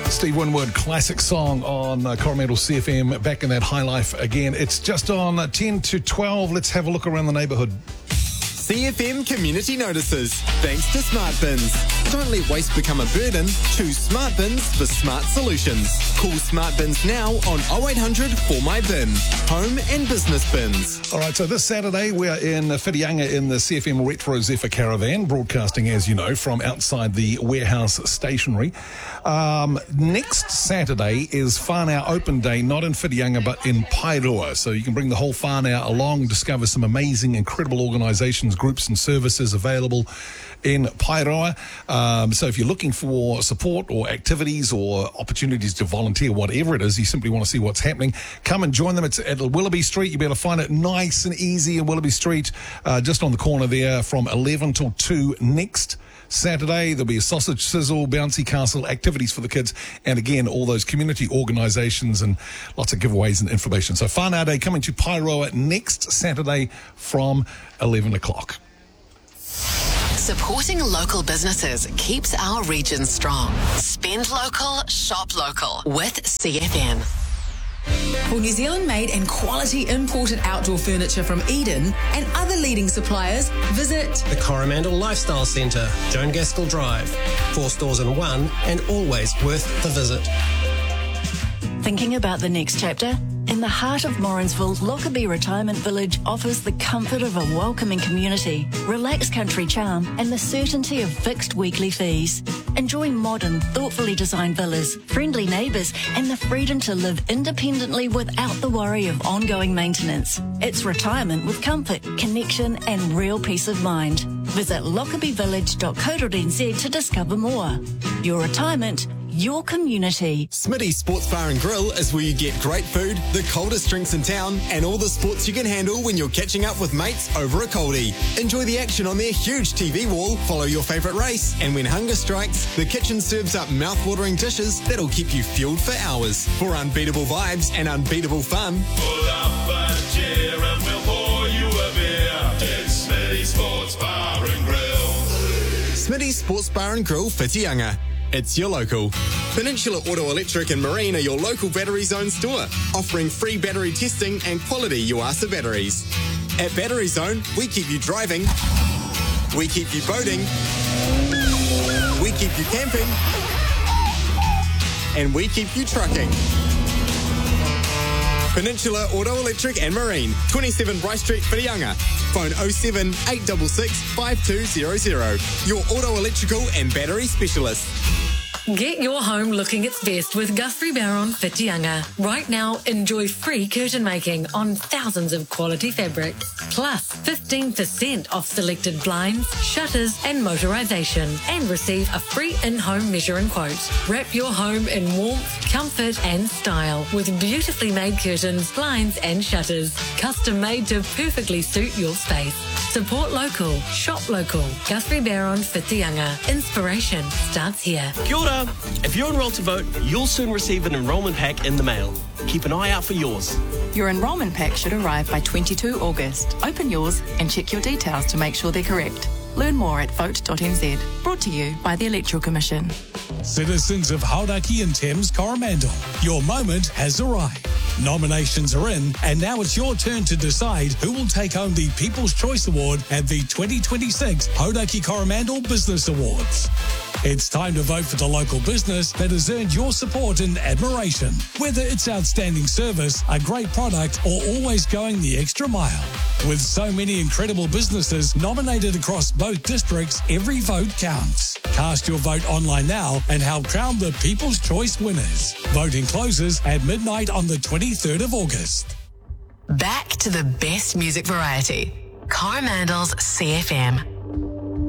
Steve Winwood, classic song on Coromandel CFM, back in that high life again. It's just on 10 to 12. Let's have a look around the neighbourhood. CFM Community Notices. Thanks to Smart Bins. Don't let waste become a burden. Choose Smart Bins for smart solutions. Call Smart Bins now on 0800 For My Bin. Home and business bins. All right, so this Saturday we are in Whitianga in the CFM Retro Zephyr Caravan, broadcasting, as you know, from outside the warehouse stationery. Next Saturday is Whānau Open Day, not in Whitianga but in Paeroa. So you can bring the whole whānau along, discover some amazing, incredible organisations, groups and services available in Paeroa. So if you're looking for support or activities or opportunities to volunteer, whatever it is, you simply want to see what's happening, come and join them. It's at Willoughby Street. You'll be able to find it nice and easy in Willoughby Street, just on the corner there from 11 till 2 next Saturday. There'll be a sausage sizzle, bouncy castle, activities for the kids, and again, all those community organisations and lots of giveaways and information. So Whānau Day coming to Paeroa next Saturday from 11 o'clock. Supporting local businesses keeps our region strong. Spend local, shop local with CFM. For New Zealand-made and quality imported outdoor furniture from Eden and other leading suppliers, visit the Coromandel Lifestyle Centre, Joan Gaskell Drive. 4 stores in one and always worth the visit. Thinking about the next chapter? In the heart of Morrinsville, Lockerbie Retirement Village offers the comfort of a welcoming community, relaxed country charm, and the certainty of fixed weekly fees. Enjoy modern, thoughtfully designed villas, friendly neighbours, and the freedom to live independently without the worry of ongoing maintenance. It's retirement with comfort, connection, and real peace of mind. Visit lockerbievillage.co.nz to discover more. Your retirement, your community. Smitty's Sports Bar and Grill is where you get great food, the coldest drinks in town, and all the sports you can handle when you're catching up with mates over a coldie. Enjoy the action on their huge TV wall, follow your favourite race, and when hunger strikes, the kitchen serves up mouth-watering dishes that'll keep you fueled for hours. For unbeatable vibes and unbeatable fun, pull up a chair and we'll pour you a beer. It's Smitty's Sports Bar and Grill. Smitty's Sports Bar and Grill, Whitianga. It's your local. Peninsula Auto Electric and Marine are your local Battery Zone store, offering free battery testing and quality Yuasa batteries. At Battery Zone, we keep you driving, we keep you boating, we keep you camping, and we keep you trucking. Peninsula Auto Electric and Marine, 27 Bryce Street, Whitianga. Phone 07 866 5200. Your auto electrical and battery specialist. Get your home looking its best with Guthrie Barron Whitianga. Right now, enjoy free curtain making on thousands of quality fabrics, plus 15% off selected blinds, shutters and motorisation, and receive a free in-home measure and quote. Wrap your home in warmth, comfort and style with beautifully made curtains, blinds and shutters, custom made to perfectly suit your space. Support local, shop local. Guthrie Barron Whitianga. Inspiration starts here. Kia ora. If you're enrolled to vote, you'll soon receive an enrolment pack in the mail. Keep an eye out for yours. Your enrolment pack should arrive by 22 August. Open yours and check your details to make sure they're correct. Learn more at vote.nz. Brought to you by the Electoral Commission. Citizens of Hauraki and Thames Coromandel, your moment has arrived. Nominations are in, and now it's your turn to decide who will take home the People's Choice Award at the 2026 Hauraki Coromandel Business Awards. It's time to vote for the local business that has earned your support and admiration. Whether it's outstanding service, a great product, or always going the extra mile. With so many incredible businesses nominated across both districts, every vote counts. Cast your vote online now and help crown the People's Choice winners. Voting closes at midnight on the 23rd of August. Back to the best music variety. Coromandel's CFM.